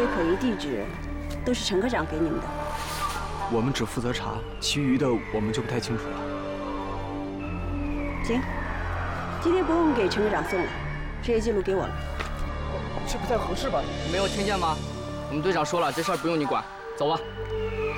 些可疑地址都是陈科长给你们的。 我们只负责查，其余的我们就不太清楚了。 行，今天不用给陈科长送了，这些记录给我了。 这不太合适吧？ 没有听见吗？我们队长说了，这事儿不用你管，走吧。